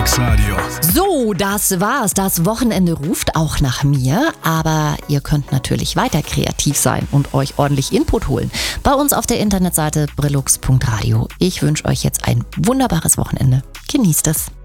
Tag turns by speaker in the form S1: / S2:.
S1: Deluxe Radio.
S2: So, das war's. Das Wochenende ruft auch nach mir, aber ihr könnt natürlich weiter kreativ sein und euch ordentlich Input holen. Bei uns auf der Internetseite brillux.radio. Ich wünsche euch jetzt ein wunderbares Wochenende. Genießt es.